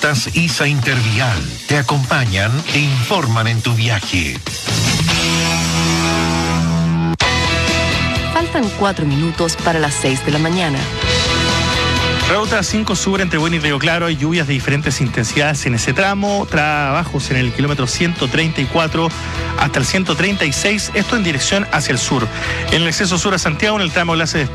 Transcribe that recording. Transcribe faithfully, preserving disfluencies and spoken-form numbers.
Rutas I S A Intervial te acompañan e informan en tu viaje. Faltan cuatro minutos para las seis de la mañana. Ruta cinco Sur entre Buin y Río Claro. Hay lluvias de diferentes intensidades en ese tramo. Trabajos en el kilómetro ciento treinta y cuatro hasta el ciento treinta y seis. Esto en dirección hacia el sur. En el acceso sur a Santiago, en el tramo Glace de